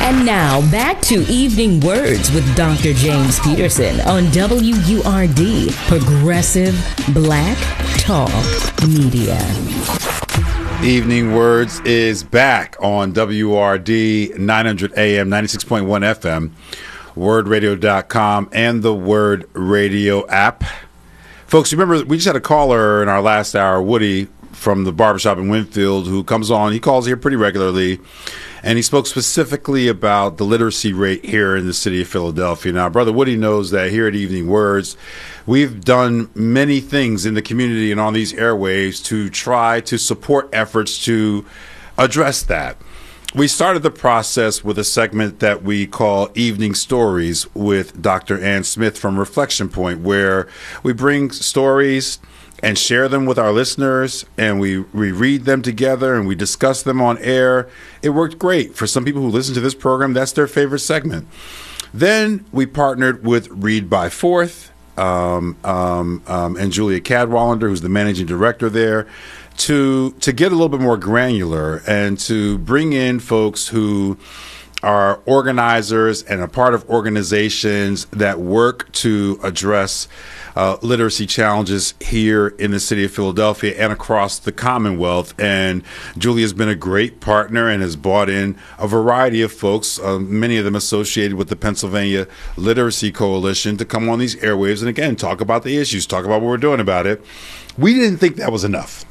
And now, back to Evening Words with Dr. James Peterson on WURD, Progressive Black Talk Media. Evening Words is back on WRD 900 AM, 96.1 FM, wordradio.com, and the Word Radio app. Folks, remember, we just had a caller in our last hour, Woody, from the barbershop in Winfield, who comes on. He calls here pretty regularly, and he spoke specifically about the literacy rate here in the city of Philadelphia. Now, Brother Woody knows that here at Evening Words, we've done many things in the community and on these airwaves to try to support efforts to address that. We started the process with a segment that we call Evening Stories with Dr. Ann Smith from Reflection Point, where we bring stories and share them with our listeners, and we read them together and we discuss them on air. It worked great. For some people who listen to this program, that's their favorite segment. Then we partnered with Read by Fourth and Julia Cadwallander, who's the managing director there, to get a little bit more granular and to bring in folks who are organizers and a part of organizations that work to address literacy challenges here in the city of Philadelphia and across the Commonwealth. And Julia's been a great partner and has brought in a variety of folks, many of them associated with the Pennsylvania Literacy Coalition, to come on these airwaves and again talk about the issues, talk about what we're doing about it. We didn't think that was enough.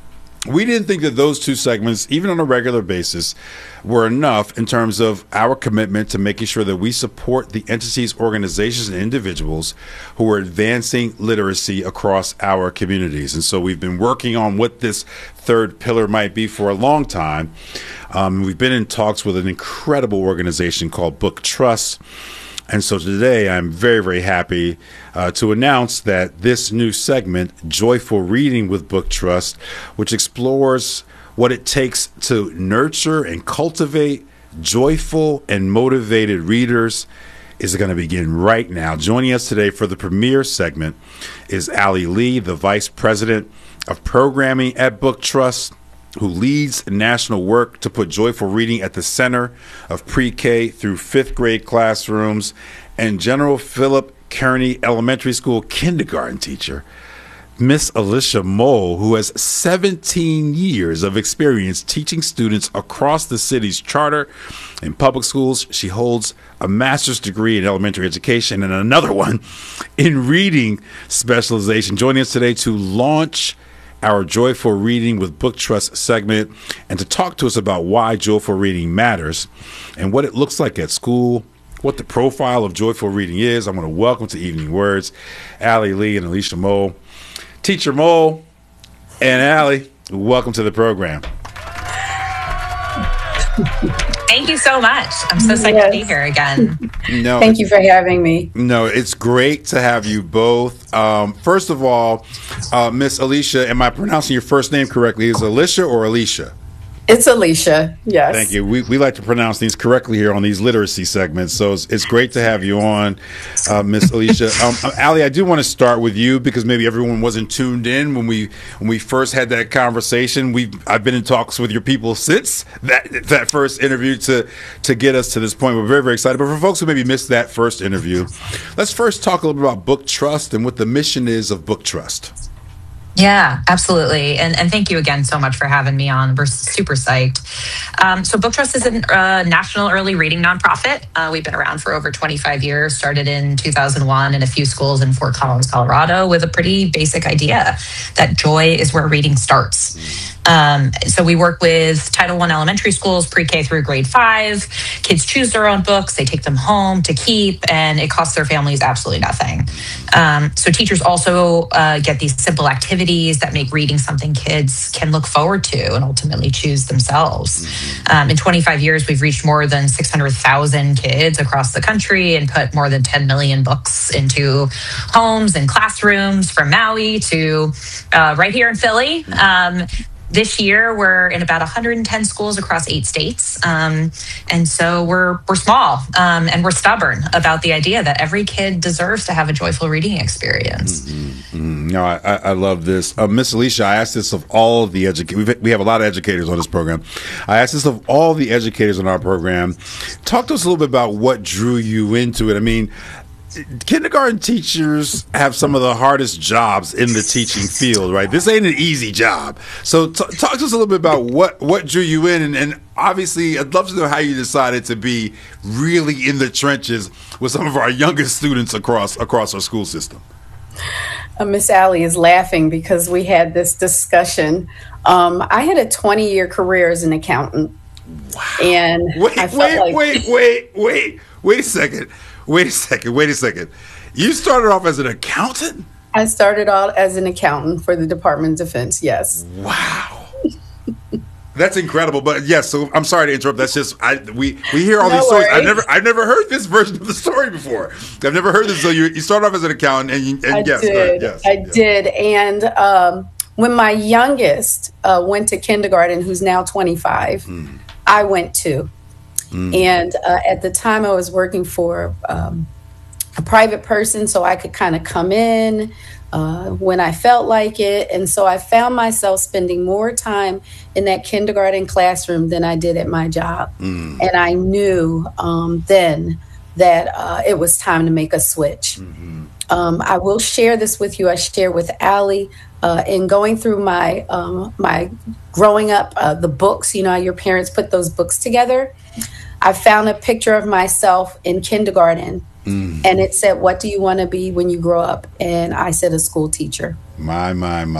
We didn't think that those two segments, even on a regular basis, were enough in terms of our commitment to making sure that we support the entities, organizations, and individuals who are advancing literacy across our communities. And so we've been working on what this third pillar might be for a long time. We've been in talks with an incredible organization called Book Trust. And so today I'm very, very happy to announce that this new segment, Joyful Reading with Book Trust, which explores what it takes to nurture and cultivate joyful and motivated readers, is going to begin right now. Joining us today for the premiere segment is Allie Lee, the Vice President of Programming at Book Trust, who leads national work to put joyful reading at the center of pre-K through fifth grade classrooms, and General Philip Kearny Elementary School kindergarten teacher, Miss Alicia Mole, who has 17 years of experience teaching students across the city's charter and public schools. She holds a master's degree in elementary education and another one in reading specialization. Joining us today to launch our Joyful Reading with Book Trust segment and to talk to us about why joyful reading matters and what it looks like at school, what the profile of joyful reading is. I want to welcome to Evening Words Allie Lee and Alicia Mole. Teacher Mole and Allie, welcome to the program. Thank you so much. I'm so excited to be here again. No, thank you for having me. No, it's great to have you both. First of all, Miss Alicia, am I pronouncing your first name correctly? Is it Alicia or Alicia? It's Alicia, yes. Thank you. We like to pronounce things correctly here on these literacy segments, so it's great to have you on, Miss Alicia. Allie, I do want to start with you because maybe everyone wasn't tuned in when we first had that conversation. I've been in talks with your people since that first interview to get us to this point. We're very, very excited. But for folks who maybe missed that first interview, let's first talk a little bit about Book Trust and what the mission is of Book Trust. Yeah, absolutely. And thank you again so much for having me on. We're super psyched. So Book Trust is a national early reading nonprofit. We've been around for over 25 years, started in 2001 in a few schools in Fort Collins, Colorado, with a pretty basic idea that joy is where reading starts. So we work with Title I elementary schools, pre-K through grade 5. Kids choose their own books. They take them home to keep, and it costs their families absolutely nothing. So teachers also get these simple activities that make reading something kids can look forward to and ultimately choose themselves. In 25 years, we've reached more than 600,000 kids across the country and put more than 10 million books into homes and classrooms from Maui to right here in Philly. this year, we're in about 110 schools across 8 states. And so we're small, and we're stubborn about the idea that every kid deserves to have a joyful reading experience. No, I love this. Miss Alicia, I asked this of all of the educators. We have a lot of educators on this program. I asked this of all the educators on our program. Talk to us a little bit about what drew you into it. I mean, kindergarten teachers have some of the hardest jobs in the teaching field, right? This ain't an easy job. So talk to us a little bit about what drew you in, and obviously I'd love to know how you decided to be really in the trenches with some of our youngest students across our school system. Miss Allie is laughing because we had this discussion. I had a 20-year career as an accountant. Wow. And wait a second. Wait a second. You started off as an accountant? I started out as an accountant for the Department of Defense, yes. Wow. That's incredible. But yes, so I'm sorry to interrupt. That's just we hear all these stories. I've never heard this version of the story before. I've never heard this. So you started off as an accountant, and I did. And when my youngest went to kindergarten, who's now 25, I went too. And at the time I was working for a private person, so I could kind of come in when I felt like it. And so I found myself spending more time in that kindergarten classroom than I did at my job. And I knew then that it was time to make a switch. I will share this with you. I share with Allie in going through my my growing up, the books, you know, how your parents put those books together. I found a picture of myself in kindergarten, and it said, "What do you want to be when you grow up?" And I said, "A school teacher." My.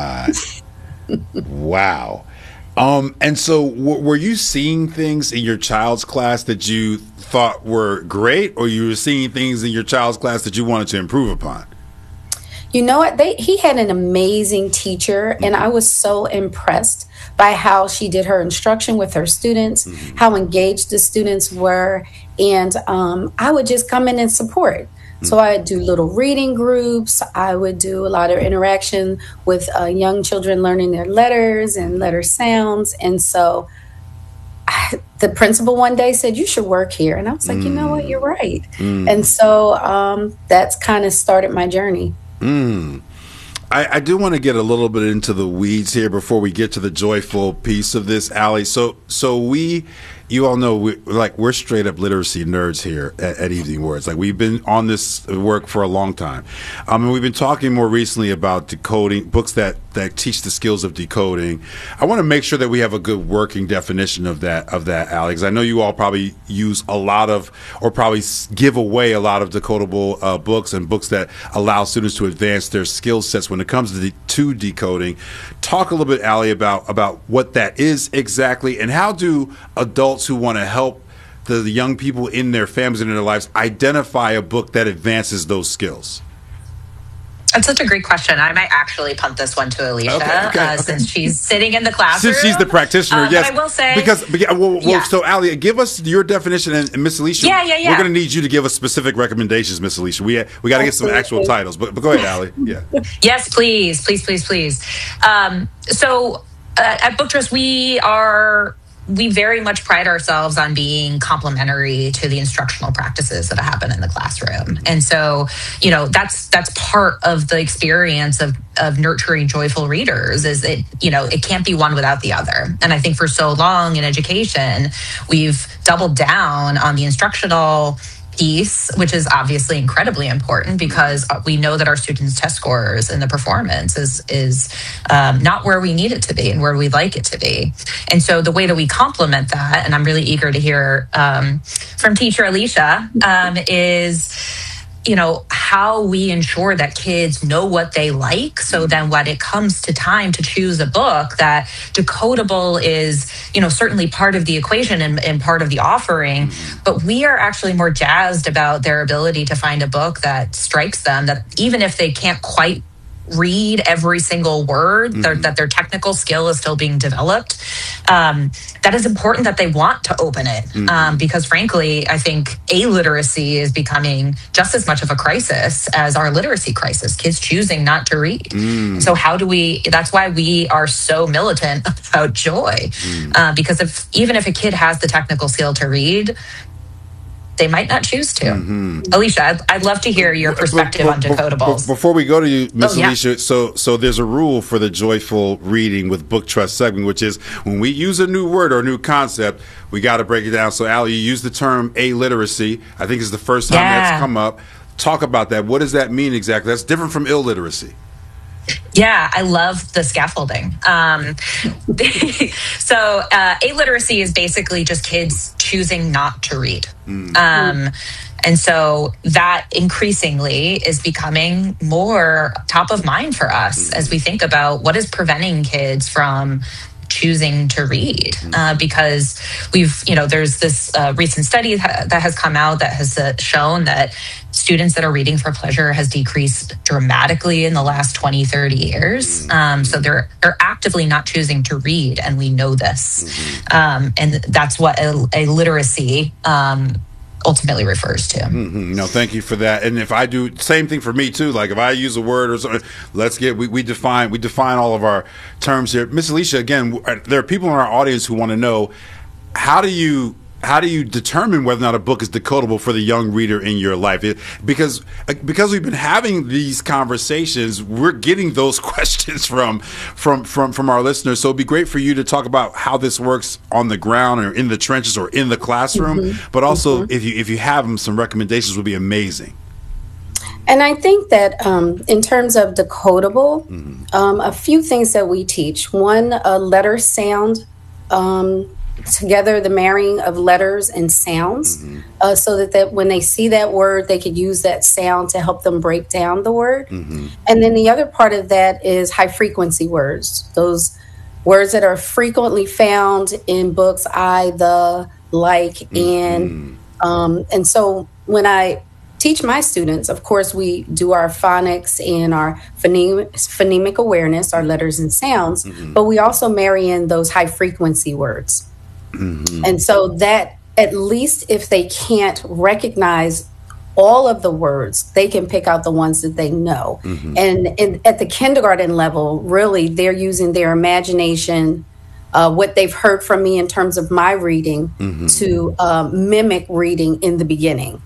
Wow. And so were you seeing things in your child's class that you thought were great, or you were seeing things in your child's class that you wanted to improve upon? You know what? He had an amazing teacher, and I was so impressed by how she did her instruction with her students, how engaged the students were, and I would just come in and support. So I would do little reading groups. I would do a lot of interaction with young children learning their letters and letter sounds. And so the principal one day said, "You should work here." And I was like, you know what? You're right. And so that's kind of started my journey. I do want to get a little bit into the weeds here before we get to the joyful piece of this, Allie. So you all know we're straight up literacy nerds here at Evening Words. Like, we've been on this work for a long time. And we've been talking more recently about decoding, books that teach the skills of decoding. I want to make sure that we have a good working definition of that, Allie, because I know you all probably use a lot of, or probably give away a lot of decodable books and books that allow students to advance their skill sets when it comes to decoding. Talk a little bit, Allie, about what that is exactly, and how do adults who want to help the young people in their families and in their lives identify a book that advances those skills? That's such a great question. I might actually punt this one to Alicia, okay. Since she's sitting in the classroom. Since she's the practitioner, yes. But I will say, because so Allie, give us your definition, and Miss Alicia, we're going to need you to give us specific recommendations, Miss Alicia. We got to get some actual titles, but go ahead, Allie. Yeah. Yes, please. So at Book Trust, we very much pride ourselves on being complementary to the instructional practices that happen in the classroom. And so, you know, that's part of the experience of nurturing joyful readers, is it can't be one without the other. And I think for so long in education, we've doubled down on the instructional piece, which is obviously incredibly important, because we know that our students' test scores and the performance is not where we need it to be and where we'd like it to be. And so the way that we complement that, and I'm really eager to hear from teacher Alicia, is how we ensure that kids know what they like. So then when it comes to time to choose a book, that decodable is, certainly part of the equation and part of the offering, but we are actually more jazzed about their ability to find a book that strikes them, that even if they can't quite read every single word, that their technical skill is still being developed, that is important that they want to open it. Because frankly, I think illiteracy is becoming just as much of a crisis as our literacy crisis, kids choosing not to read. So that's why we are so militant about joy. Because even if a kid has the technical skill to read, they might not choose to. Alicia, I'd love to hear your perspective on decodables. Before we go to you, Miss Alicia, so there's a rule for the joyful reading with Book Trust segment, which is when we use a new word or a new concept, we got to break it down. So, Al, you used the term illiteracy. I think it's the first time that's come up. Talk about that. What does that mean exactly? That's different from illiteracy. Yeah, I love the scaffolding. So illiteracy is basically just kids choosing not to read. And so that increasingly is becoming more top of mind for us as we think about what is preventing kids from choosing to read, because there's this recent study that has come out that has shown that students that are reading for pleasure has decreased dramatically in the last 20, 30 years. So they're actively not choosing to read, and we know this. And that's what a literacy ultimately refers to. No, thank you for that. And if I do same thing for me too, like if I use a word or something, we define all of our terms here. Miss Alicia, again, there are people in our audience who want to know, how do you determine whether or not a book is decodable for the young reader in your life? Because we've been having these conversations, we're getting those questions from our listeners. So it'd be great for you to talk about how this works on the ground or in the trenches or in the classroom. But also, if you have some recommendations, would be amazing. And I think that in terms of decodable, a few things that we teach. One, a letter sound. Together, the marrying of letters and sounds, so that when they see that word, they could use that sound to help them break down the word. And then the other part of that is high frequency words, those words that are frequently found in books, the, like, and so when I teach my students, of course, we do our phonics and our phonemic awareness, our letters and sounds, but we also marry in those high frequency words. And so that, at least if they can't recognize all of the words, they can pick out the ones that they know. And at the kindergarten level, really, they're using their imagination, what they've heard from me in terms of my reading, to mimic reading in the beginning.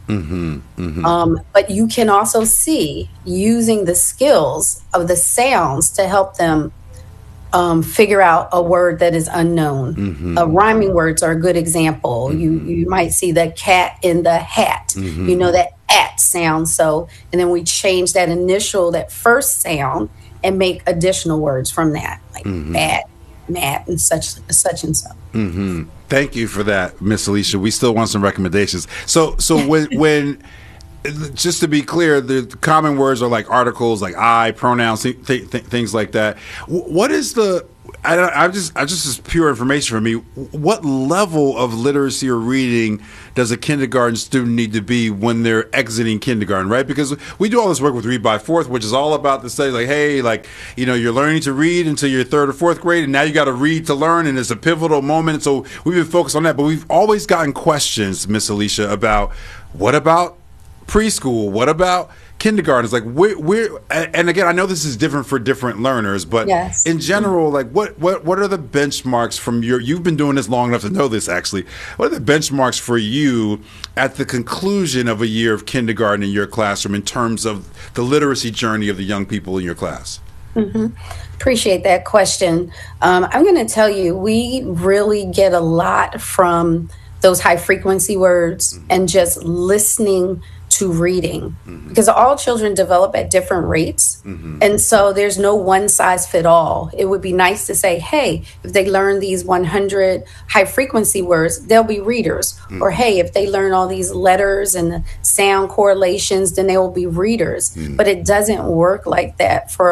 But you can also see using the skills of the sounds to help them figure out a word that is unknown. Rhyming words are a good example. You might see the cat in the hat. You know that at sound. So, and then we change that first sound and make additional words from that, like bat, mat, and such and so. Thank you for that, Miss Alicia. We still want some recommendations. So when just to be clear, the common words are like articles, like I, pronouns, things like that. What is just as pure information for me, what level of literacy or reading does a kindergarten student need to be when they're exiting kindergarten, right? Because we do all this work with Read by Fourth, which is all about the study, like, hey, you're learning to read until you're third or fourth grade, and now you got to read to learn, and it's a pivotal moment. So we've been focused on that, but we've always gotten questions, Miss Alicia, about what about preschool? What about kindergarten? It's like and again, I know this is different for different learners, but in general, like what are the benchmarks from you've been doing this long enough to know this actually. What are the benchmarks for you at the conclusion of a year of kindergarten in your classroom in terms of the literacy journey of the young people in your class? Appreciate that question. I'm going to tell you, we really get a lot from those high frequency words and just listening to reading, because all children develop at different rates. And so there's no one size fit all. It would be nice to say, hey, if they learn these 100 high frequency words, they'll be readers. Or hey, if they learn all these letters and the sound correlations, then they will be readers. But it doesn't work like that for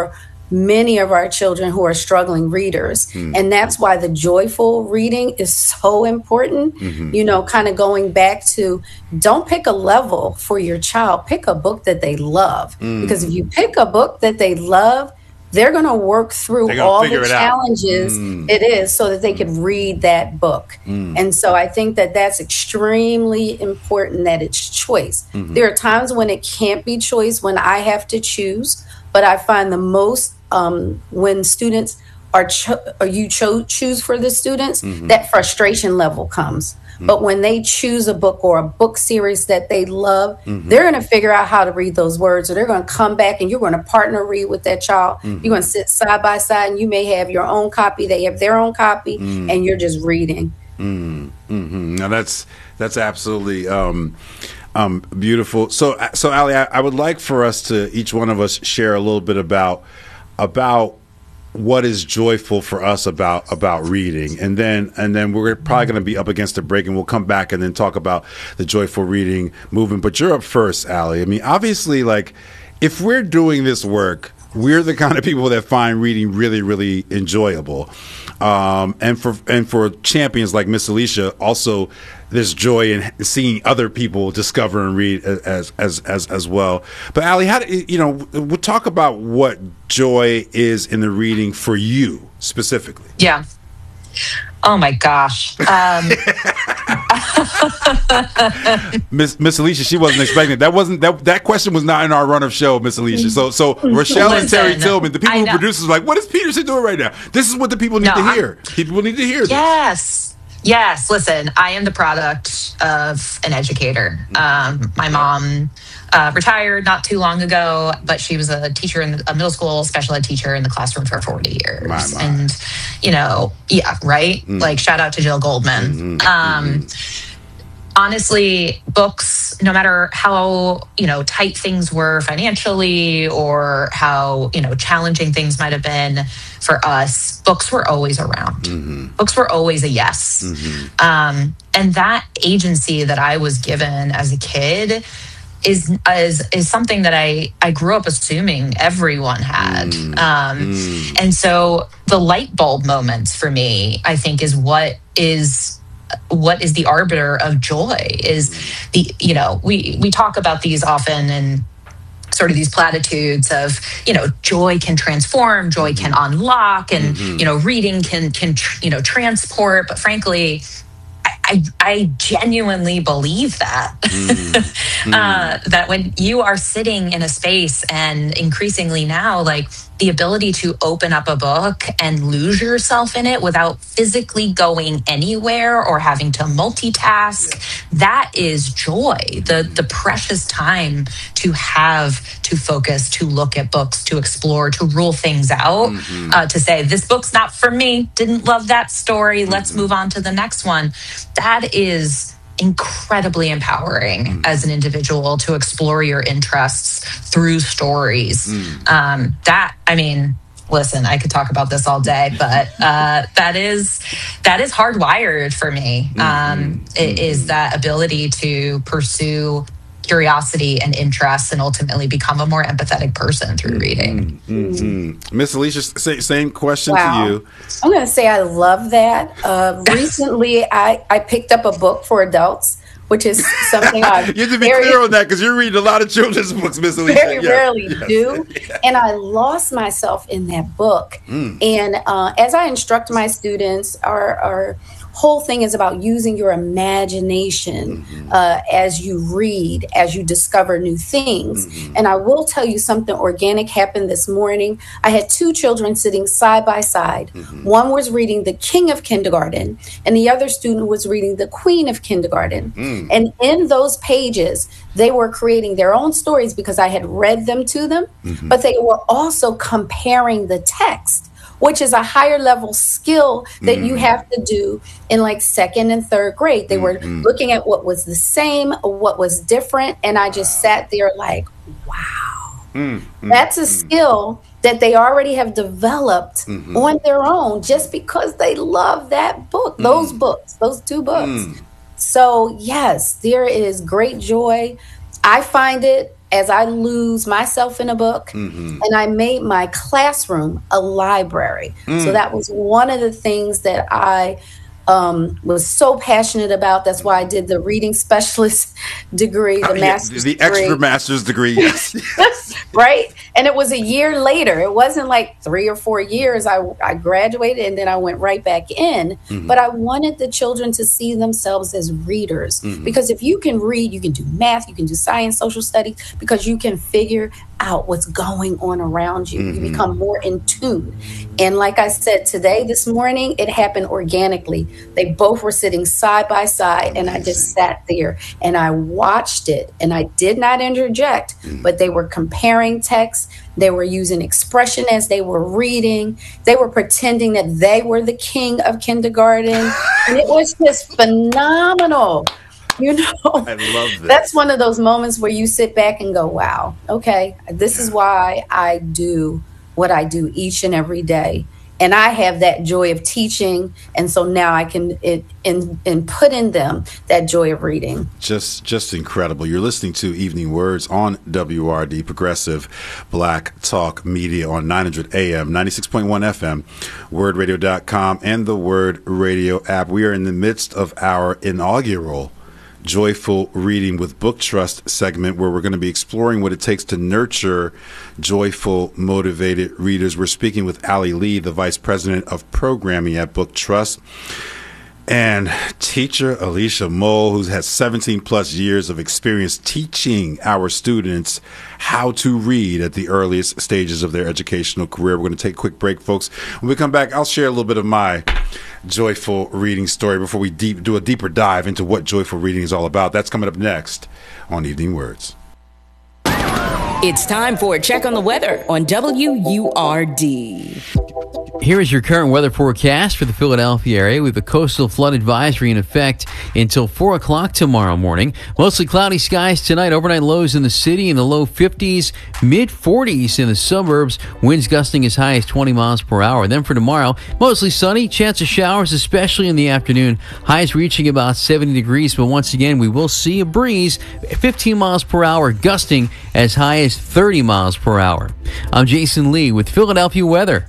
many of our children who are struggling readers. And that's why the joyful reading is so important. You know, kind of going back to, don't pick a level for your child, pick a book that they love. Because if you pick a book that they love, they're going to work through all the challenges it is so that they can read that book. And so I think that that's extremely important, that it's choice. There are times when it can't be choice, when I have to choose, but I find the most when students choose for the students, that frustration level comes. But when they choose a book or a book series that they love, they're going to figure out how to read those words, or they're going to come back and you're going to partner read with that child. You're going to sit side by side, and you may have your own copy, they have their own copy, and you're just reading. Now that's absolutely beautiful. So Allie, I would like for us to, each one of us, share a little bit about what is joyful for us about reading, and then we're probably going to be up against a break, and we'll come back and then talk about the joyful reading movement. But you're up first, Allie. I mean, obviously, like, if we're doing this work, we're the kind of people that find reading really, really enjoyable. And for champions like Miss Alicia, also there's joy in seeing other people discover and read as well. But Allie, how do we'll talk about what joy is in the reading for you specifically. Yeah. Oh my gosh. Miss Alicia, she wasn't expecting it. That question was not in our run of show, Miss Alicia. So Rochelle and Terry Tillman, the people who producers, are like, what is Peterson doing right now? This is what the people need to hear. People need to hear this. Yes. Listen, I am the product of an educator. My mom retired not too long ago, but she was a teacher in a middle school special ed teacher in the classroom for 40 years. My. And, right? Like, shout out to Jill Goldman. Honestly, books, no matter how, tight things were financially or how, challenging things might have been for us, books were always around. Books were always a yes. And that agency that I was given as a kid is something that I grew up assuming everyone had. And so the light bulb moments for me, I think, is what is the arbiter of joy. Is we talk about these often, and sort of these platitudes of, joy can transform, joy can unlock, and reading can transport. But frankly, I genuinely believe that. That when you are sitting in a space, and increasingly now, like, the ability to open up a book and lose yourself in it without physically going anywhere or having to multitask, that is joy. The precious time to have to focus, to look at books, to explore, to rule things out, to say, this book's not for me, didn't love that story, let's move on to the next one. That is incredibly empowering as an individual, to explore your interests through stories. Listen, I could talk about this all day, but that is hardwired for me. It is that ability to pursue curiosity and interest, and ultimately become a more empathetic person through reading. Miss Alicia, same question to you. I'm going to say I love that. Recently, I picked up a book for adults, which is something I you have to be clear on that, because you're reading a lot of children's books, Miss Alicia. Very rarely do. And I lost myself in that book. And as I instruct my students, our whole thing is about using your imagination as you read, as you discover new things. And I will tell you something organic happened this morning. I had two children sitting side by side. One was reading The King of Kindergarten, and the other student was reading The Queen of Kindergarten. And in those pages, they were creating their own stories because I had read them to them, but they were also comparing the text, which is a higher level skill that you have to do in like second and third grade. They were looking at what was the same, what was different. And I just sat there like, wow, that's a skill that they already have developed on their own, just because they love that book, those two books. So yes, there is great joy. I find it as I lose myself in a book, and I made my classroom a library. So that was one of the things that I was so passionate about. That's why I did the reading specialist degree, the master's the degree. extra master's degree, yes. Right? And it was a year later. It wasn't like 3 or 4 years. I graduated and then I went right back in. But I wanted the children to see themselves as readers. Because if you can read, you can do math, you can do science, social studies, because you can figure out what's going on around you. You become more in tune. And like I said, this morning, it happened organically. They both were sitting side by side, and I just sat there and I watched it, and I did not interject, but they were comparing texts. They were using expression as they were reading. They were pretending that they were the king of kindergarten. And it was just phenomenal. You know, I love this. That's one of those moments where you sit back and go, wow, okay, this is why I do what I do each and every day. And I have that joy of teaching. And so now I can put in them that joy of reading. Just incredible. You're listening to Evening Words on WRD, Progressive Black Talk Media on 900 AM, 96.1 FM, wordradio.com, and the Word Radio app. We are in the midst of our inaugural Joyful Reading with Book Trust segment, where we're going to be exploring what it takes to nurture joyful, motivated readers. We're speaking with Allie Lee, the Vice President of Programming at Book Trust, and teacher Alicia Mole, who has 17 plus years of experience teaching our students how to read at the earliest stages of their educational career. We're going to take a quick break, folks. When we come back, I'll share a little bit of my joyful reading story before we do a deeper dive into what joyful reading is all about. That's coming up next on Evening Words. It's time for a check on the weather on WURD. Here is your current weather forecast for the Philadelphia area. We have a coastal flood advisory in effect until 4 o'clock tomorrow morning. Mostly cloudy skies tonight. Overnight lows in the city in the low 50s, mid 40s in the suburbs. Winds gusting as high as 20 miles per hour. Then for tomorrow, mostly sunny. Chance of showers, especially in the afternoon. Highs reaching about 70 degrees. But once again, we will see a breeze, 15 miles per hour, gusting as high as 30 miles per hour. I'm Jason Lee with Philadelphia weather.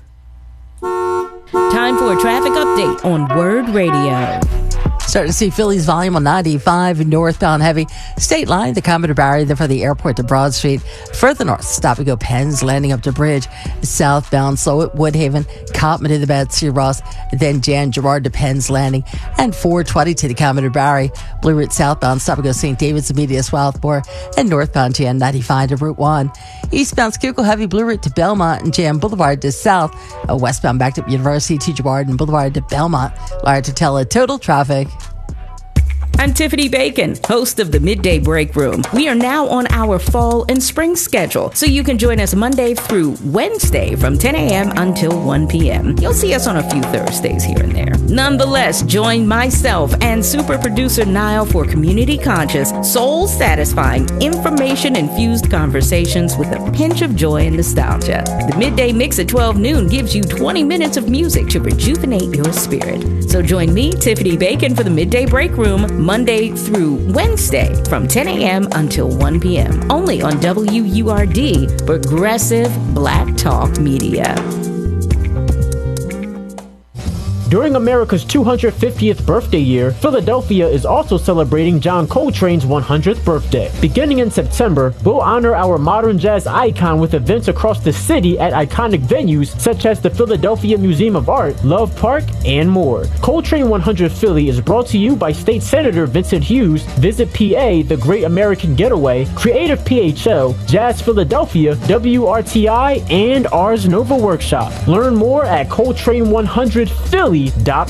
Time for a traffic update on Word Radio. Starting to see Philly's volume on 95 northbound heavy. State line, the Commodore Barry, then for the airport to Broad Street. Further north, stop and go Penn's Landing up to Bridge. Southbound, slow at Woodhaven, Cotman to the Betsy Ross, then Jan Gerard to Penn's Landing, and 420 to the Commodore Barry. Blue Route southbound, stop and go St. David's immediate Southport, and northbound Jan 95 to Route 1. Eastbound Schuylkill heavy Blue Route to Belmont and Jan Boulevard to South. Westbound back to University to Gerard and Boulevard to Belmont. Wire to tell total traffic. I'm Tiffany Bacon, host of the Midday Break Room. We are now on our fall and spring schedule, so you can join us Monday through Wednesday from 10 a.m. until 1 p.m. You'll see us on a few Thursdays here and there. Nonetheless, join myself and super producer Niall for community-conscious, soul-satisfying, information-infused conversations with a pinch of joy and nostalgia. The Midday Mix at 12 noon gives you 20 minutes of music to rejuvenate your spirit. So join me, Tiffany Bacon, for the Midday Break Room, Monday through Wednesday from 10 a.m. until 1 p.m. only on WURD, Progressive Black Talk Media. During America's 250th birthday year, Philadelphia is also celebrating John Coltrane's 100th birthday. Beginning in September, we'll honor our modern jazz icon with events across the city at iconic venues such as the Philadelphia Museum of Art, Love Park, and more. Coltrane 100 Philly is brought to you by State Senator Vincent Hughes, Visit PA, The Great American Getaway, Creative PHL, Jazz Philadelphia, WRTI, and Ars Nova Workshop. Learn more at Coltrane100Philly.org.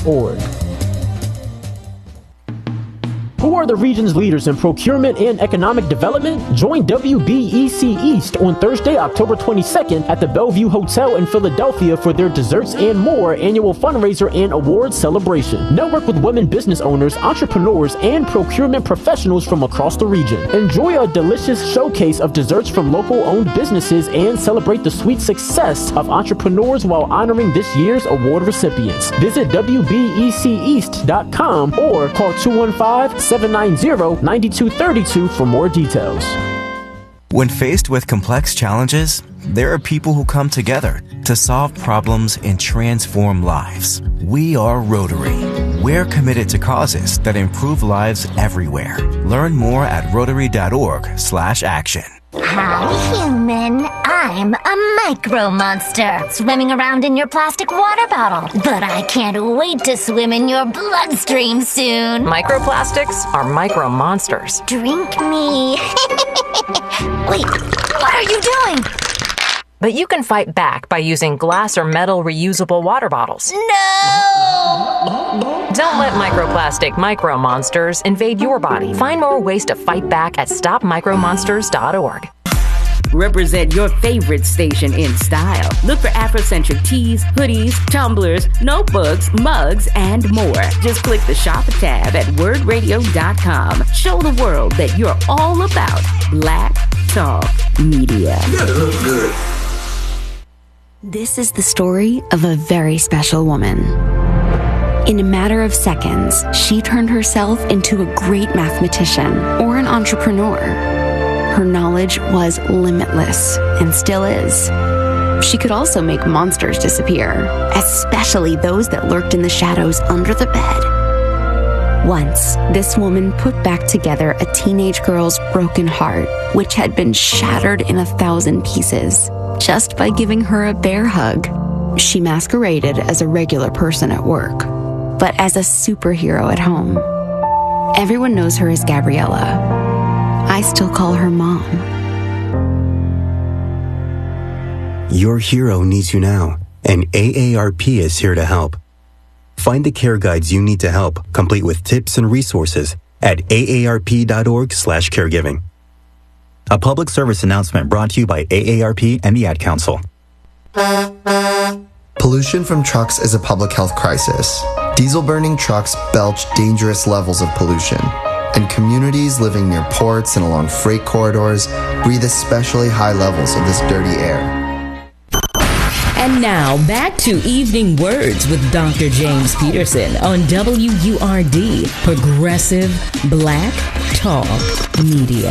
Who are the region's leaders in procurement and economic development? Join WBEC East on Thursday, October 22nd at the Bellevue Hotel in Philadelphia for their Desserts and More annual fundraiser and awards celebration. Network with women business owners, entrepreneurs, and procurement professionals from across the region. Enjoy a delicious showcase of desserts from local-owned businesses and celebrate the sweet success of entrepreneurs while honoring this year's award recipients. Visit WBECEast.com or call 215-790-9232 for more details. When faced with complex challenges, there are people who come together to solve problems and transform lives. We are Rotary. We're committed to causes that improve lives everywhere. Learn more at rotary.org/action. Hi, human. I'm a micro monster, swimming around in your plastic water bottle. But I can't wait to swim in your bloodstream soon. Microplastics are micro monsters. Drink me. Wait, what are you doing? But you can fight back by using glass or metal reusable water bottles. No! Don't let microplastic micro monsters invade your body. Find more ways to fight back at stopmicromonsters.org. Represent your favorite station in style. Look for Afrocentric tees, hoodies, tumblers, notebooks, mugs, and more. Just click the Shop tab at wordradio.com. Show the world that you're all about Black Talk Media. You gotta look good. This is the story of a very special woman. In a matter of seconds, she turned herself into a great mathematician or an entrepreneur. Her knowledge was limitless and still is. She could also make monsters disappear, especially those that lurked in the shadows under the bed. Once, this woman put back together a teenage girl's broken heart, which had been shattered in 1,000 pieces, just by giving her a bear hug. She masqueraded as a regular person at work, but as a superhero at home. Everyone knows her as Gabriella. I still call her Mom. Your hero needs you now, and AARP is here to help. Find the care guides you need to help, complete with tips and resources at aarp.org/caregiving. A public service announcement brought to you by AARP and the Ad Council. Pollution from trucks is a public health crisis. Diesel-burning trucks belch dangerous levels of pollution, and communities living near ports and along freight corridors breathe especially high levels of this dirty air. And now, back to Evening Words with Dr. James Peterson on WURD, Progressive Black Talk Media.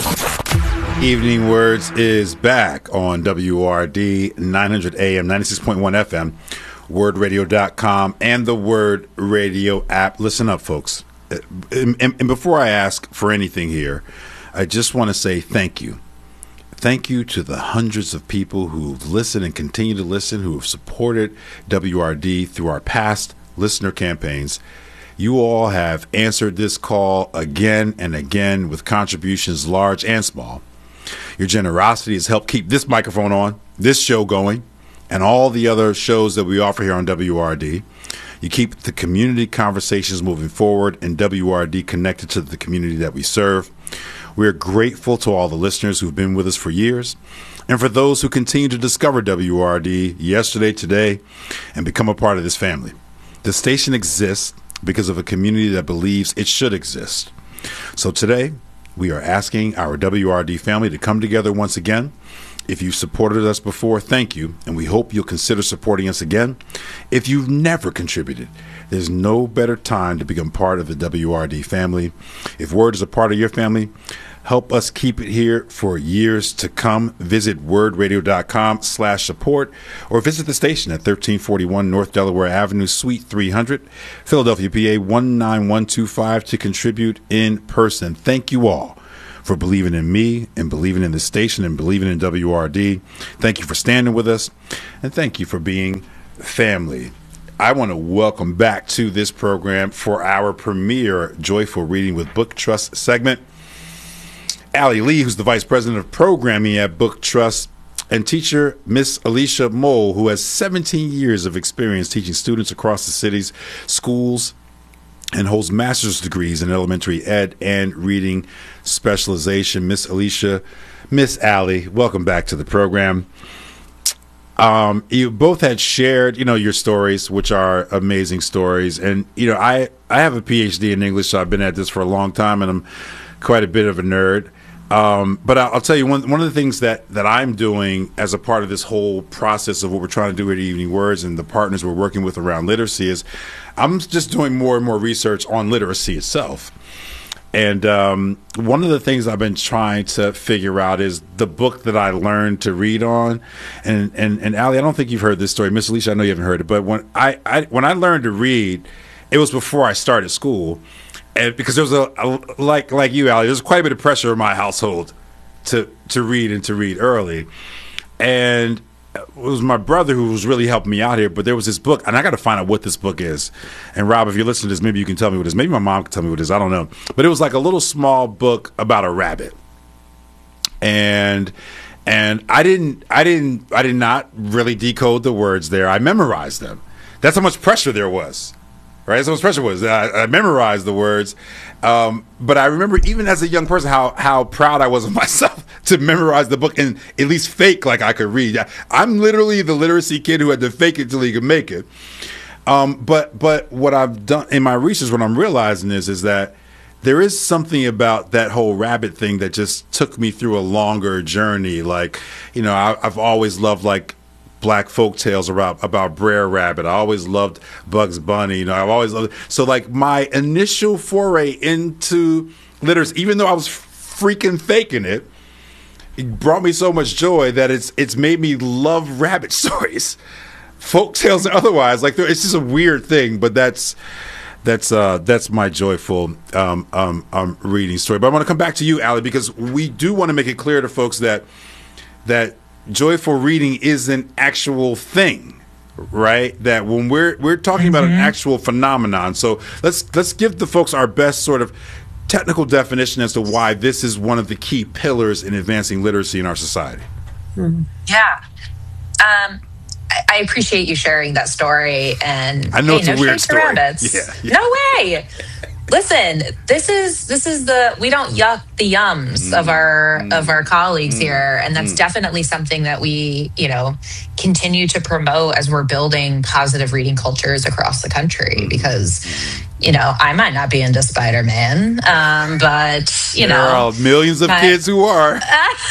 Evening Words is back on WRD 900 AM, 96.1 FM, wordradio.com, and the Word Radio app. Listen up, folks. And before I ask for anything here, I just want to say thank you. Thank you to the hundreds of people who've listened and continue to listen, who have supported WRD through our past listener campaigns. You all have answered this call again and again with contributions large and small. Your generosity has helped keep this microphone on, this show going, and all the other shows that we offer here on WRD. You keep the community conversations moving forward and WRD connected to the community that we serve. We're grateful to all the listeners who've been with us for years, and for those who continue to discover WRD yesterday, today, and become a part of this family. The station exists because of a community that believes it should exist. So today, we are asking our WRD family to come together once again. If you've supported us before, thank you, and we hope you'll consider supporting us again. If you've never contributed, there's no better time to become part of the WRD family. If Word is a part of your family, help us keep it here for years to come. Visit wordradio.com/support or visit the station at 1341 North Delaware Avenue, Suite 300, Philadelphia, PA 19125 to contribute in person. Thank you all for believing in me and believing in the station and believing in WRD. Thank you for standing with us, and thank you for being family. I want to welcome back to this program for our premier Joyful Reading with Book Trust segment, Allie Lee, who's the Vice President of Programming at Book Trust, and teacher Miss Alicia Mole, who has 17 years of experience teaching students across the city's schools and holds master's degrees in elementary ed and reading specialization. Miss Alicia, Miss Allie, welcome back to the program. You both had shared, your stories, which are amazing stories. And, I have a PhD in English, so I've been at this for a long time, and I'm quite a bit of a nerd. But I'll tell you, one of the things that I'm doing as a part of this whole process of what we're trying to do at Evening Words and the partners we're working with around literacy is I'm just doing more and more research on literacy itself. And one of the things I've been trying to figure out is the book that I learned to read on. And Allie, I don't think you've heard this story. Miss Alicia, I know you haven't heard it. But when I learned to read, it was before I started school. And because there was like you, Allie, there's quite a bit of pressure in my household to read and to read early. And it was my brother who was really helping me out here, but there was this book, and I got to find out what this book is. And Rob, if you're listening to this, maybe you can tell me what it is. Maybe my mom can tell me what it is. I don't know. But it was like a little small book about a rabbit. And I did not really decode the words there. I memorized them. That's how much pressure there was. Right? That's how much pressure was. I memorized the words. But I remember even as a young person how proud I was of myself to memorize the book and at least fake like I could read. I'm literally the literacy kid who had to fake it till he could make it. But what I've done in my research, what I'm realizing is that there is something about that whole rabbit thing that just took me through a longer journey. Like, you know, I've always loved like black folk tales about Brer Rabbit. I always loved Bugs Bunny. You know, I've always loved it. So like my initial foray into literacy, even though I was freaking faking it, it brought me so much joy that it's made me love rabbit stories, folk tales and otherwise. Like it's just a weird thing, but that's my joyful reading story. But I want to come back to you, Allie, because we do want to make it clear to folks that joyful reading is an actual thing, right? That when we're talking about an actual phenomenon. So let's give the folks our best sort of technical definition as to why this is one of the key pillars in advancing literacy in our society. Yeah. I appreciate you sharing that story. And I know it's a weird story. Rabbits. Yeah. No way. Listen, this is we don't yuck the yums of our colleagues here, and that's definitely something that we, you know, continue to promote as we're building positive reading cultures across the country. Because, you know, I might not be into Spider-Man, but you know, there are millions of kids who are.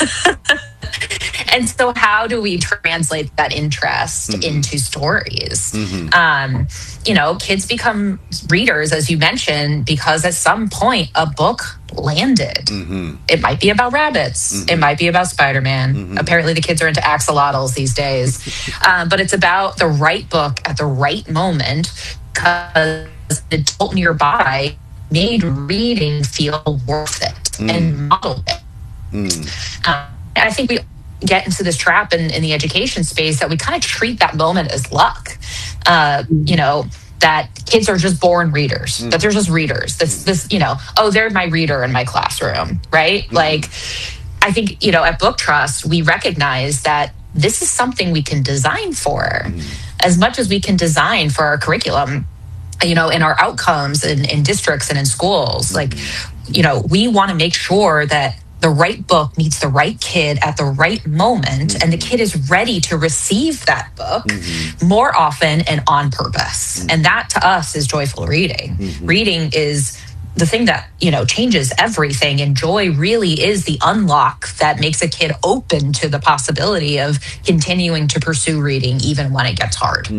And so how do we translate that interest into stories? You know, kids become readers, as you mentioned, because at some point a book landed. It might be about rabbits. It might be about Spider-Man. Apparently the kids are into axolotls these days. But it's about the right book at the right moment, because the adult nearby made reading feel worth it and modeled it. I think we get into this trap in the education space that we kind of treat that moment as luck. You know, that kids are just born readers, that they're just readers. This, you know, oh, they're my reader in my classroom, right? Like, I think, you know, at Book Trust, we recognize that this is something we can design for as much as we can design for our curriculum, you know, in our outcomes in districts and in schools. Like, you know, we want to make sure that the right book meets the right kid at the right moment, and the kid is ready to receive that book more often and on purpose. And that to us is joyful reading. Reading is the thing that, you know, changes everything, and joy really is the unlock that makes a kid open to the possibility of continuing to pursue reading even when it gets hard.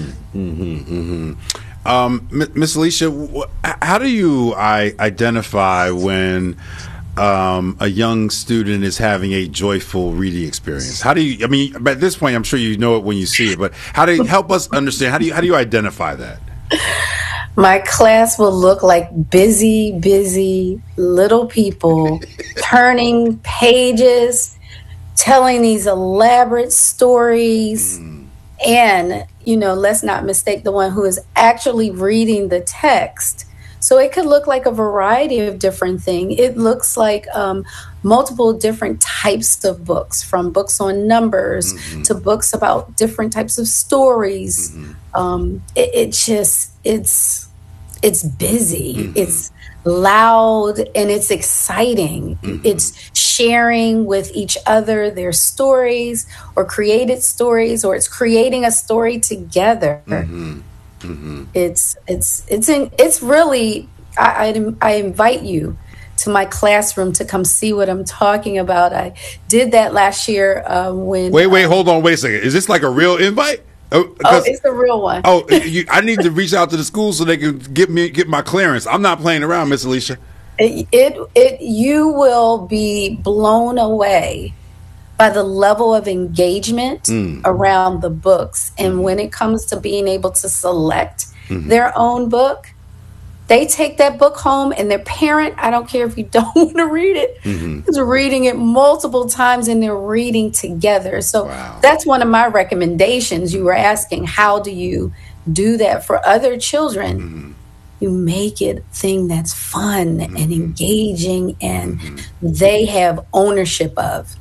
Miss Alicia, how do you identify when a young student is having a joyful reading experience? How do you, I mean, at this point, I'm sure you know it when you see it, but how do you help us understand? How do you identify that? My class will look like busy little people turning pages, telling these elaborate stories. And, you know, let's not mistake the one who is actually reading the text. So it could look like a variety of different things. It looks like multiple different types of books, from books on numbers to books about different types of stories. It's busy. It's loud, and it's exciting. It's sharing with each other their stories or created stories, or it's creating a story together. It's really, I invite you to my classroom to come see what I'm talking about. I did that last year when... Wait, hold on, wait a second. Is this like a real invite? Oh, it's the real one. I need to reach out to the school so they can get my clearance. I'm not playing around, Miss Alicia. You will be blown away by the level of engagement around the books. And when it comes to being able to select their own book, they take that book home and their parent, I don't care if you don't want to read it, is reading it multiple times and they're reading together. So that's one of my recommendations. You were asking, how do you do that for other children? You make it a thing that's fun and engaging and they have ownership of.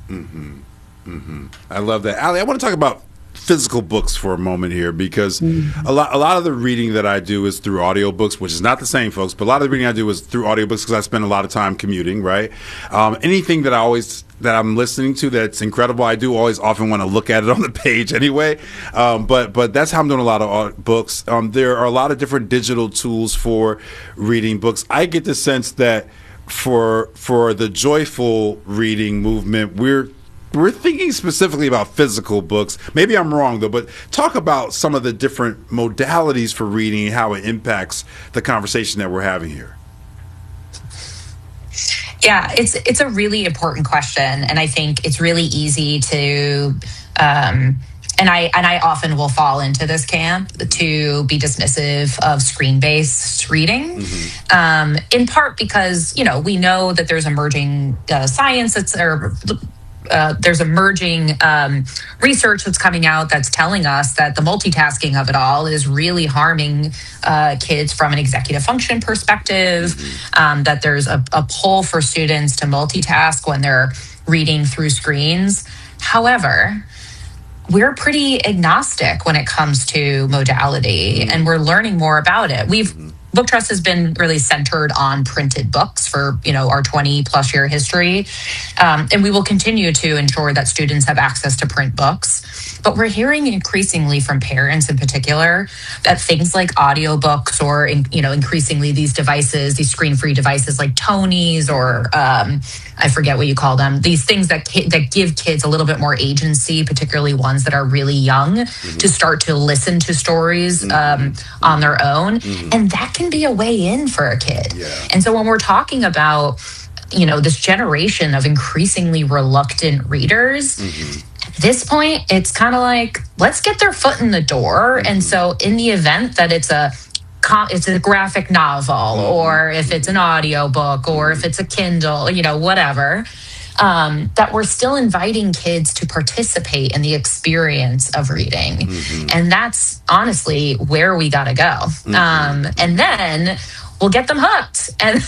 I love that. Ali, I want to talk about physical books for a moment here, because a lot of the reading that I do is through audiobooks, which is not the same, folks, but a lot of the reading I do is through audiobooks because I spend a lot of time commuting, right? Anything that I'm listening to that's incredible, I do always often want to look at it on the page anyway. But that's how I'm doing a lot of books. There are a lot of different digital tools for reading books. I get the sense that for the joyful reading movement, we're thinking specifically about physical books. Maybe I'm wrong, though, but talk about some of the different modalities for reading and how it impacts the conversation that we're having here. Yeah, it's a really important question, and I think it's really easy to, and I often will fall into this camp to be dismissive of screen-based reading, in part because we know that there's emerging science there's emerging research that's coming out that's telling us that the multitasking of it all is really harming kids from an executive function perspective, that there's a pull for students to multitask when they're reading through screens. However, we're pretty agnostic when it comes to modality, and we're learning more about it. Book Trust has been really centered on printed books for, our 20 plus year history. And we will continue to ensure that students have access to print books. But we're hearing increasingly from parents in particular that things like audiobooks or, increasingly these devices, these screen-free devices like Tonys or I forget what you call them, these things that give kids a little bit more agency, particularly ones that are really young, to start to listen to stories on their own. And that can be a way in for a kid. And so when we're talking about, this generation of increasingly reluctant readers, at this point, it's kind of like, let's get their foot in the door. And so in the event that it's a graphic novel, or if it's an audiobook, or if it's a Kindle, whatever, that we're still inviting kids to participate in the experience of reading. And that's honestly where we got to go. And then we'll get them hooked. And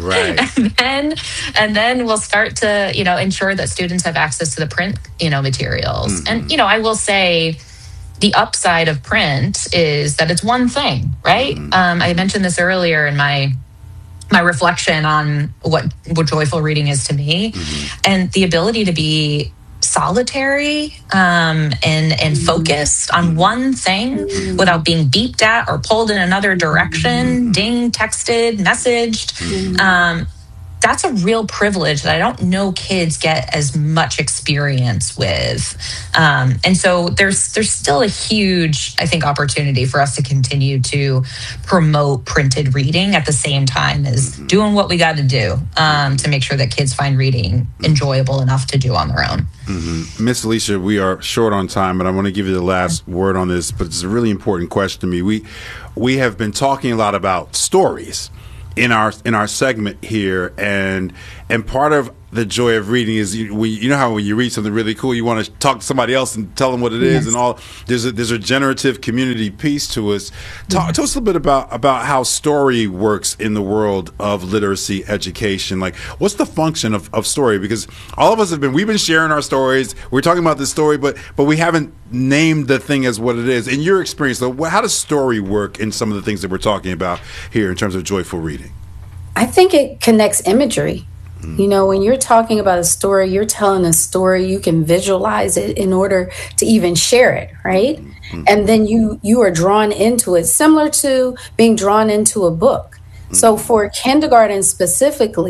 then we'll start to, ensure that students have access to the print, materials. And, I will say, the upside of print is that it's one thing, right? I mentioned this earlier in my reflection on what joyful reading is to me, and the ability to be solitary and focused on one thing without being beeped at or pulled in another direction, dinged, texted, messaged. That's a real privilege that I don't know kids get as much experience with. And so there's still a huge, I think, opportunity for us to continue to promote printed reading at the same time as doing what we got to do to make sure that kids find reading enjoyable enough to do on their own. Miss Alicia, we are short on time, but I want to give you the last word on this, but it's a really important question to me. We have been talking a lot about stories in our segment here, and part of the joy of reading is you know how when you read something really cool, you want to talk to somebody else and tell them what it is, and all. There's a generative community piece to us. Tell us a little bit about how story works in the world of literacy education. Like, what's the function of story? Because all of us we've been sharing our stories. We're talking about this story, but we haven't named the thing as what it is. In your experience, though, how does story work in some of the things that we're talking about here in terms of joyful reading? I think it connects imagery. When you're talking about a story, you're telling a story, you can visualize it in order to even share it, right? And then you are drawn into it, similar to being drawn into a book. So for kindergarten specifically,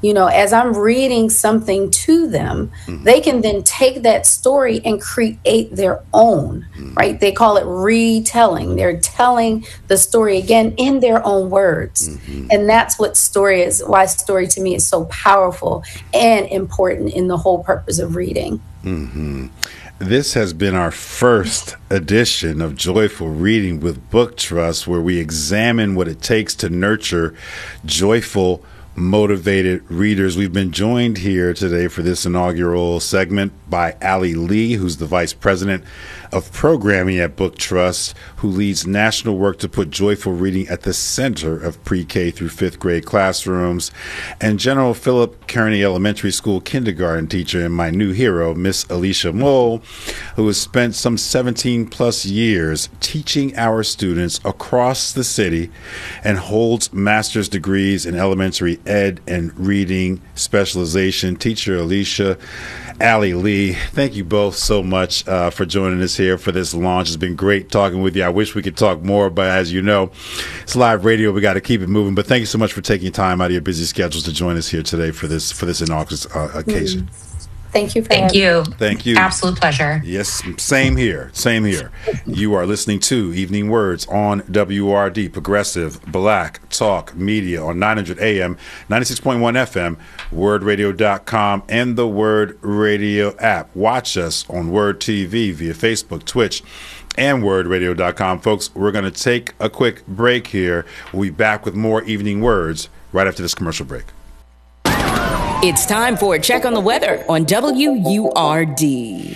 as I'm reading something to them, they can then take that story and create their own, right? They call it retelling. They're telling the story again in their own words. And that's what story is, why story to me is so powerful and important in the whole purpose of reading. This has been our first edition of Joyful Reading with Book Trust, where we examine what it takes to nurture joyful, motivated readers. We've been joined here today for this inaugural segment by Allie Lee, who's the Vice President of Programming at Book Trust, who leads national work to put joyful reading at the center of pre-K through fifth grade classrooms, and General Philip Kearney Elementary School kindergarten teacher and my new hero, Miss Alicia Mole, who has spent some 17 plus years teaching our students across the city and holds master's degrees in elementary ed and reading specialization. Teacher Alicia, Allie Lee, thank you both so much for joining us here for this launch. It's been great talking with you. I wish we could talk more, but as you know, it's live radio. We got to keep it moving. But thank you so much for taking time out of your busy schedules to join us here today for this inaugural occasion. Thank you. Thank you. Thank you. Absolute pleasure. Yes, same here. Same here. You are listening to Evening Words on WRD, Progressive Black Talk Media on 900 AM, 96.1 FM, wordradio.com, and the Word Radio app. Watch us on Word TV via Facebook, Twitch, and wordradio.com. Folks, we're going to take a quick break here. We'll be back with more Evening Words right after this commercial break. It's time for a check on the weather on WURD.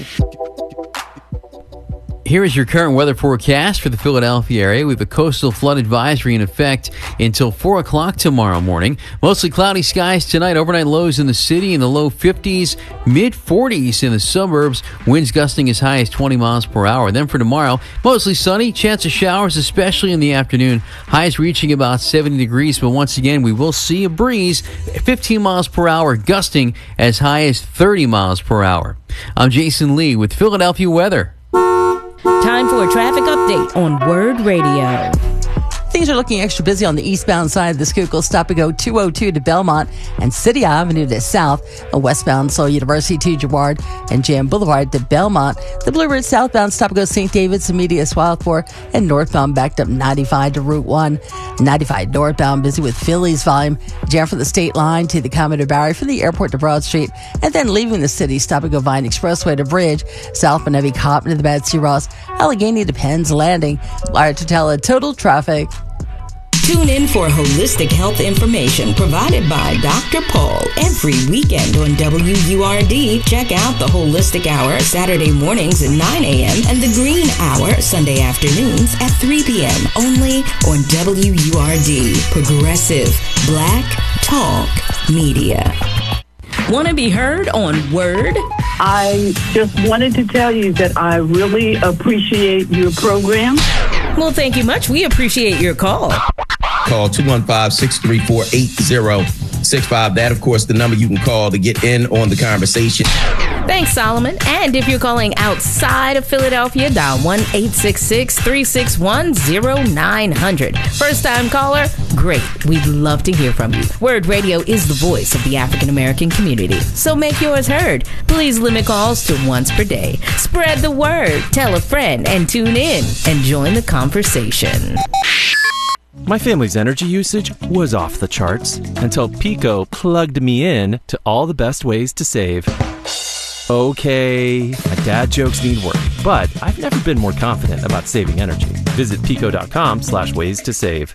Here is your current weather forecast for the Philadelphia area. We have a coastal flood advisory in effect until 4 o'clock tomorrow morning. Mostly cloudy skies tonight. Overnight lows in the city in the low 50s, mid 40s in the suburbs. Winds gusting as high as 20 miles per hour. Then for tomorrow, mostly sunny. Chance of showers, especially in the afternoon. Highs reaching about 70 degrees. But once again, we will see a breeze, 15 miles per hour, gusting as high as 30 miles per hour. I'm Jason Lee with Philadelphia weather. Time for a traffic update on Word Radio. Things are looking extra busy on the eastbound side of the Schuylkill. Stop and go 202 to Belmont and City Avenue to South. A westbound Seoul University to Girard and Jam Boulevard to Belmont. The Bluebird southbound stop and go St. David's immediate Wildford, and northbound backed up 95 to Route 1. 95 northbound busy with Phillies volume. Jam from the state line to the Commodore Barry from the airport to Broad Street, and then leaving the city, stop and go Vine Expressway to Bridge. South Benevi Coppin to the Betsy Ross. Allegheny to Penn's Landing. Wire to tell total traffic. Tune in for holistic health information provided by Dr. Paul every weekend on WURD. Check out the Holistic Hour Saturday mornings at 9 a.m. and the Green Hour Sunday afternoons at 3 p.m. only on WURD, Progressive Black Talk Media. Want to be heard on Word? I just wanted to tell you that I really appreciate your program. Well, thank you much. We appreciate your call. Call 215-634-8065. That, of course, the number you can call to get in on the conversation. Thanks, Solomon. And if you're calling outside of Philadelphia, dial 1-866-361-0900. First-time caller? Great. We'd love to hear from you. Word Radio is the voice of the African-American community, so make yours heard. Please limit calls to once per day. Spread the word, tell a friend, and tune in and join the conversation. My family's energy usage was off the charts until Pico plugged me in to all the best ways to save. Okay, my dad jokes need work, but I've never been more confident about saving energy. Visit pico.com/ways to save.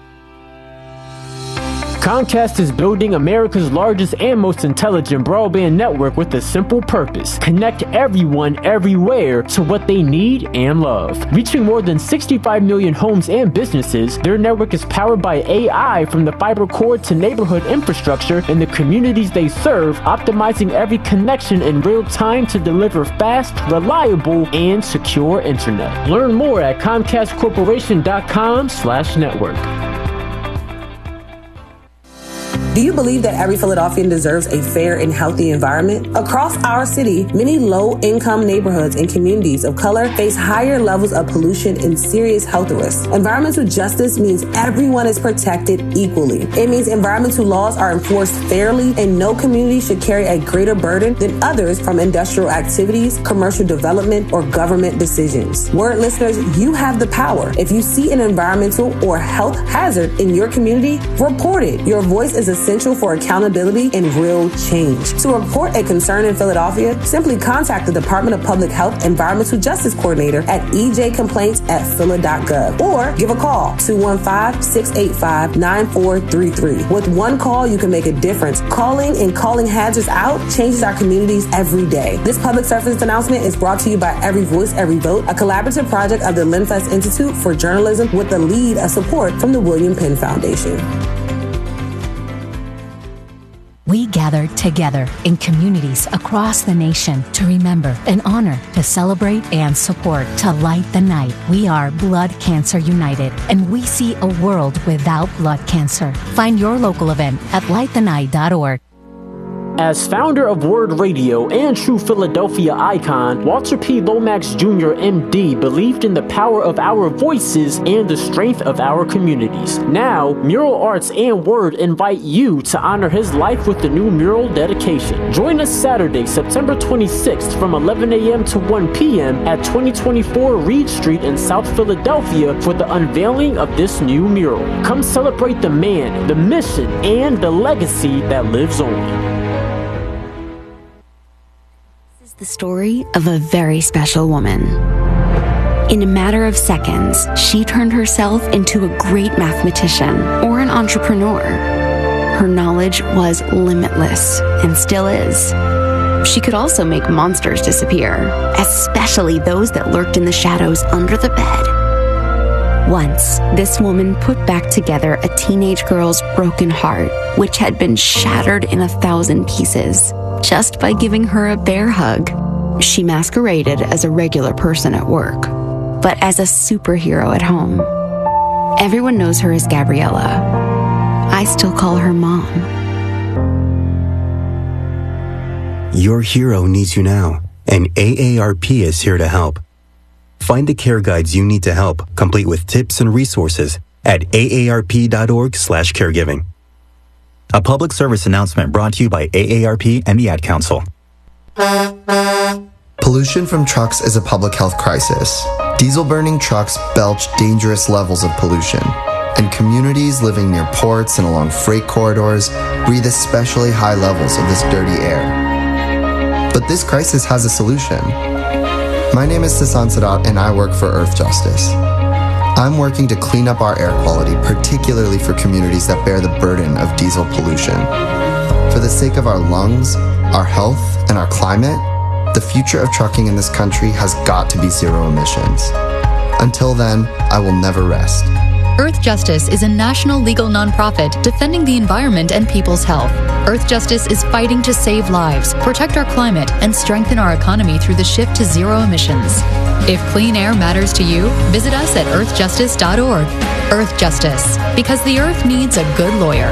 Comcast is building America's largest and most intelligent broadband network with a simple purpose: connect everyone everywhere to what they need and love. Reaching more than 65 million homes and businesses, their network is powered by AI from the fiber core to neighborhood infrastructure in the communities they serve, optimizing every connection in real time to deliver fast, reliable, and secure internet. Learn more at comcastcorporation.com/network. Do you believe that every Philadelphian deserves a fair and healthy environment? Across our city, many low-income neighborhoods and communities of color face higher levels of pollution and serious health risks. Environmental justice means everyone is protected equally. It means environmental laws are enforced fairly, and no community should carry a greater burden than others from industrial activities, commercial development, or government decisions. Word listeners, you have the power. If you see an environmental or health hazard in your community, report it. Your voice is essential for accountability and real change. To report a concern in Philadelphia, simply contact the Department of Public Health Environmental Justice Coordinator at ejcomplaints@phila.gov or give a call 215-685-9433. With one call, you can make a difference. Calling and calling hazards out changes our communities every day. This public service announcement is brought to you by Every Voice, Every Vote, a collaborative project of the Linfest Institute for Journalism with the lead of support from the William Penn Foundation. We gather together in communities across the nation to remember and honor, to celebrate and support, to light the night. We are Blood Cancer United, and we see a world without blood cancer. Find your local event at lightthenight.org. As founder of Word Radio and true Philadelphia icon, Walter P. Lomax Jr., MD, believed in the power of our voices and the strength of our communities. Now, Mural Arts and Word invite you to honor his life with the new mural dedication. Join us Saturday, September 26th from 11 a.m. to 1 p.m. at 2024 Reed Street in South Philadelphia for the unveiling of this new mural. Come celebrate the man, the mission, and the legacy that lives on. The story of a very special woman. In a matter of seconds, she turned herself into a great mathematician or an entrepreneur. Her knowledge was limitless and still is. She could also make monsters disappear, especially those that lurked in the shadows under the bed. Once, this woman put back together a teenage girl's broken heart, which had been shattered in 1,000 pieces, just by giving her a bear hug. She masqueraded as a regular person at work, but as a superhero at home. Everyone knows her as Gabriella. I still call her Mom. Your hero needs you now, and AARP is here to help. Find the care guides you need to help, complete with tips and resources at aarp.org/caregiving. A public service announcement brought to you by AARP and the Ad Council. Pollution from trucks is a public health crisis. Diesel-burning trucks belch dangerous levels of pollution, and communities living near ports and along freight corridors breathe especially high levels of this dirty air. But this crisis has a solution. My name is Sasan Sadat, and I work for Earth Justice. I'm working to clean up our air quality, particularly for communities that bear the burden of diesel pollution. For the sake of our lungs, our health, and our climate, the future of trucking in this country has got to be zero emissions. Until then, I will never rest. Earth Justice is a national legal nonprofit defending the environment and people's health. Earth Justice is fighting to save lives, protect our climate, and strengthen our economy through the shift to zero emissions. If clean air matters to you, visit us at earthjustice.org. Earth Justice, because the earth needs a good lawyer.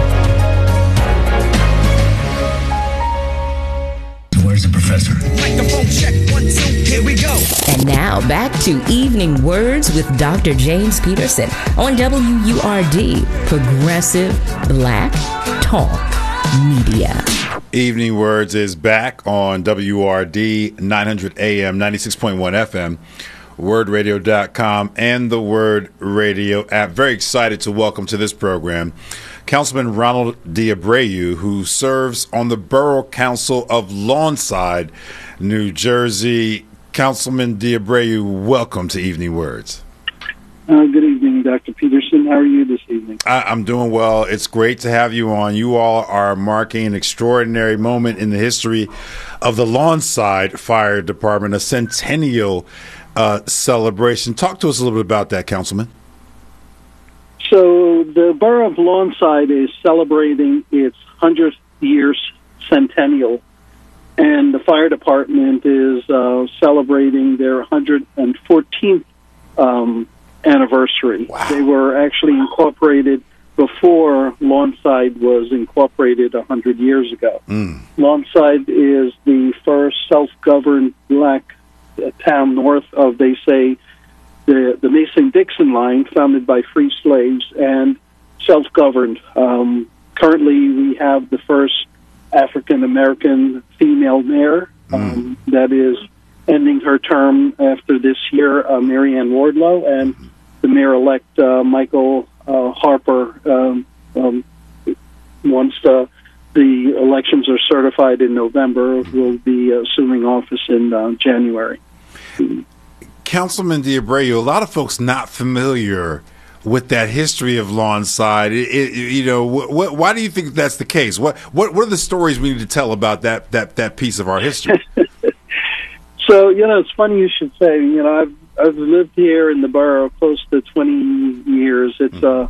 Where's the professor? Microphone check, 1, 2, here we go. And now back to Evening Words with Dr. James Peterson on WURD, Progressive Black Talk Media. Evening Words is back on WRD 900 AM, 96.1 FM, wordradio.com, and the Word Radio app. Very excited to welcome to this program Councilman Ronald D'Abreu, who serves on the Borough Council of Lawnside, New Jersey. Councilman D'Abreu, welcome to Evening Words. Good evening, Dr. Peterson. How are you this evening? I'm doing well. It's great to have you on. You all are marking an extraordinary moment in the history of the Lawnside Fire Department, a centennial celebration. Talk to us a little bit about that, Councilman. So the Borough of Lawnside is celebrating its 100th year centennial, and the fire department is celebrating their 114th anniversary. Wow. They were actually incorporated before Lawnside was incorporated 100 years ago. Lawnside is the first self-governed black town north of, they say, the Mason-Dixon line, founded by free slaves and self-governed. Currently, we have the first African-American female mayor that is ending her term after this year, Marianne Wardlow, and the mayor-elect, Michael Harper, once the elections are certified in November, will be assuming office in January. Councilman D'Abreu, a lot of folks not familiar with that history of Lawnside. Why do you think that's the case? What are the stories we need to tell about that piece of our history? So, it's funny you should say. I've lived here in the borough close to 20 years. It's a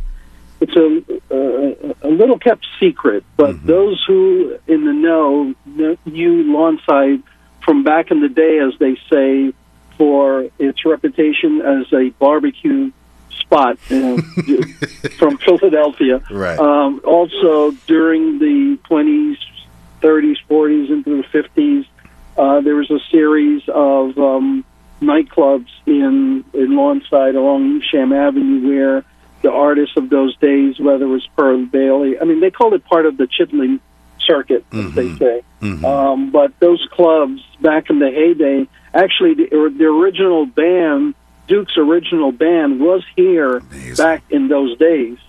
little kept secret, but those who in the know knew Lawnside from back in the day, as they say, for its reputation as a barbecue spot from Philadelphia. Right. Also, during the 20s, 30s, 40s, into the 50s, there was a series of nightclubs in Lawnside along Newsham Avenue where the artists of those days, whether it was Pearl Bailey, they called it part of the Chitlin circuit, as they say. But those clubs, back in the heyday, actually the original band, Duke's original band, was here back in those days.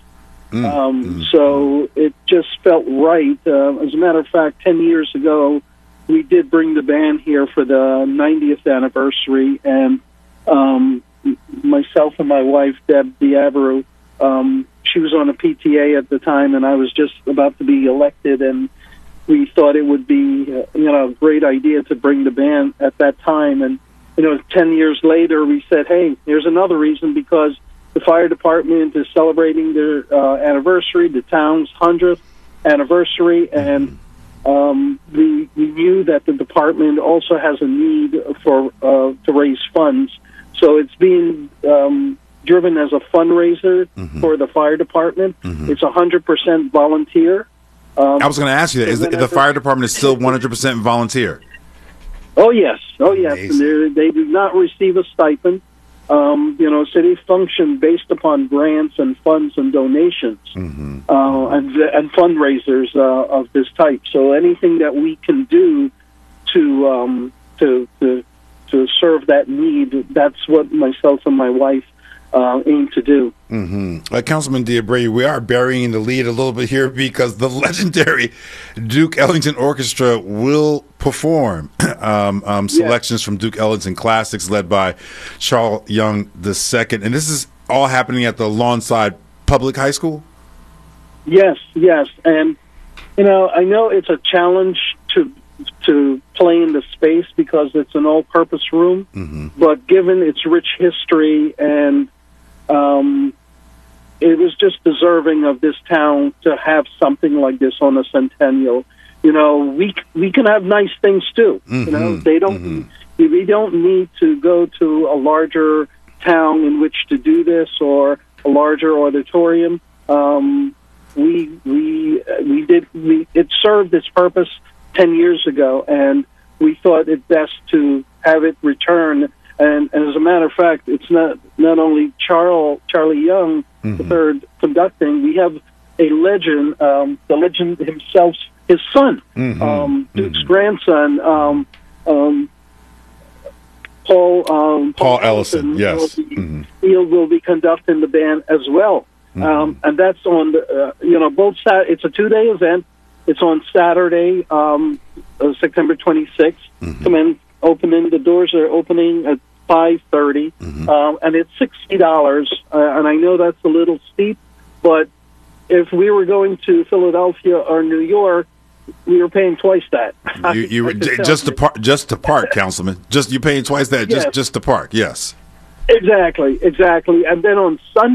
So it just felt right. As a matter of fact, 10 years ago, we did bring the band here for the 90th anniversary, and myself and my wife, Deb D'Abreu, she was on a PTA at the time, and I was just about to be elected, and we thought it would be a great idea to bring the band at that time. And 10 years later, we said, hey, here's another reason, because the fire department is celebrating their anniversary, the town's 100th anniversary, and we knew that the department also has a need for to raise funds. So it's being driven as a fundraiser for the fire department. It's 100% volunteer. I was going to ask you that. Is the fire department is still 100% volunteer? Oh, yes. And they do not receive a stipend. So they function based upon grants and funds and donations and fundraisers of this type. So anything that we can do to serve that need, that's what myself and my wife aim to do. Councilman D'Abreu, we are burying the lead a little bit here because the legendary Duke Ellington Orchestra will perform selections from Duke Ellington classics led by Charles Young II. And this is all happening at the Lawnside Public High School? Yes. And, I know it's a challenge to play in the space because it's an all-purpose room, but given its rich history and it was just deserving of this town to have something like this on a centennial. We can have nice things too. They don't. We don't need to go to a larger town in which to do this or a larger auditorium. It served its purpose 10 years ago, and we thought it best to have it return. And as a matter of fact, it's not only Charlie Young the third conducting. We have a legend, the legend himself, his son, Duke's grandson, Paul Ellison. Yes, he will be conducting the band as well, and that's on the both. It's a 2-day event. It's on Saturday, September 26th. Come in, opening. The doors are opening at 5:30, and it's $60. And I know that's a little steep, but if we were going to Philadelphia or New York, we were paying twice that. You were just to park, Councilman. You're paying twice that just to park. Yes, exactly. And then on Sunday.